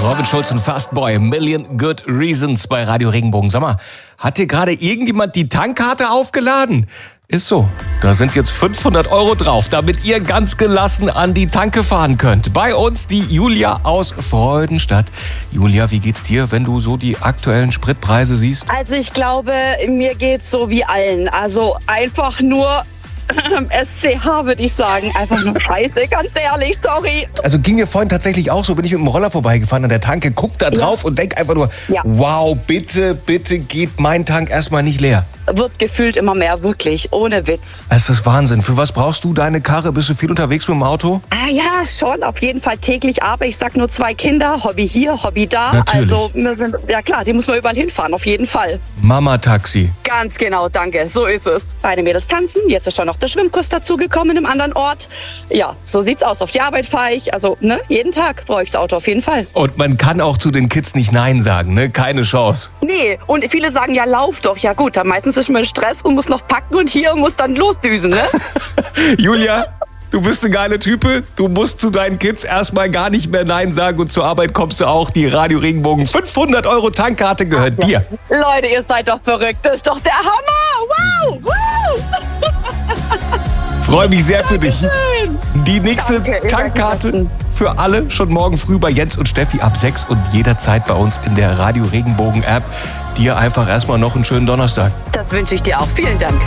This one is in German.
Robin Schulz und Fastboy, Million Good Reasons bei Radio Regenbogen. Sag mal, hat hier gerade irgendjemand die Tankkarte aufgeladen? Ist so, da sind jetzt 500 € drauf, damit ihr ganz gelassen an die Tanke fahren könnt. Bei uns die Julia aus Freudenstadt. Julia, wie geht's dir, wenn du so die aktuellen Spritpreise siehst? Also ich glaube, mir geht's so wie allen. Also einfach nur SCH, würde ich sagen. Einfach nur scheiße, ganz ehrlich, sorry. Also ging mir vorhin tatsächlich auch so, bin ich mit dem Roller vorbeigefahren an der Tanke, guck da drauf und denk einfach nur, wow, bitte, bitte geht mein Tank erstmal nicht leer. Wird gefühlt immer mehr, wirklich, ohne Witz. Es ist Wahnsinn. Für was brauchst du deine Karre? Bist du viel unterwegs mit dem Auto? Ah ja, schon, auf jeden Fall täglich. Aber ich sag nur 2 Kinder, Hobby hier, Hobby da. Natürlich. Also, ja klar, die muss man überall hinfahren, auf jeden Fall. Mama-Taxi. Ganz genau, danke, so ist es. Beide Mädels tanzen, jetzt ist schon noch der Schwimmkurs dazugekommen in einem anderen Ort. Ja, so sieht's aus. Auf die Arbeit fahre ich, also jeden Tag brauche ich das Auto, auf jeden Fall. Und man kann auch zu den Kids nicht Nein sagen, ne? Keine Chance. Nee, und viele sagen, ja, lauf doch. Ja gut, dann meistens ist man in Stress und muss noch packen und hier und muss dann losdüsen, ne? Julia, du bist eine geile Type. Du musst zu deinen Kids erstmal gar nicht mehr Nein sagen und zur Arbeit kommst du auch. Die Radio Regenbogen 500 € Tankkarte gehört dir. Leute, ihr seid doch verrückt. Das ist doch der Hammer. Wow, wow. Freue mich sehr für dich. Die nächste Danke, Tankkarte für alle schon morgen früh bei Jens und Steffi ab 6 und jederzeit bei uns in der Radio Regenbogen App. Dir einfach erstmal noch einen schönen Donnerstag. Das wünsche ich dir auch. Vielen Dank.